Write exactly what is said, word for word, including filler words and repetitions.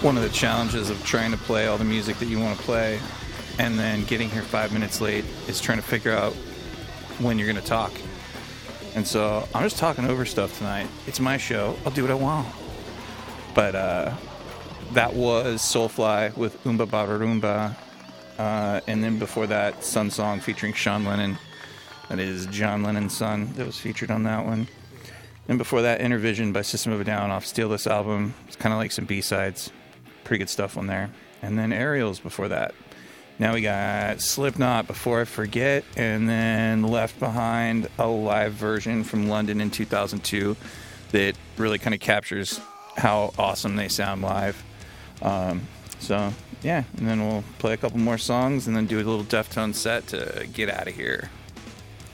one of the challenges of trying to play all the music that you want to play and then getting here five minutes late is trying to figure out when you're going to talk. And so I'm just talking over stuff tonight. It's my show. I'll do what I want. But uh, that was Soulfly with Oomba Baba Roomba. Uh, and then before that, Sun Song featuring Sean Lennon. That is John Lennon's son that was featured on that one. And before that, Intervision by System of a Down off Steal This album. It's kind of like some B-sides. Pretty good stuff on there. And then Aerials before that. Now we got Slipknot, Before I Forget, and then Left Behind, a live version from London in two thousand two that really kind of captures how awesome they sound live. Um, so, yeah, and then we'll play a couple more songs and then do a little Deftones set to get out of here.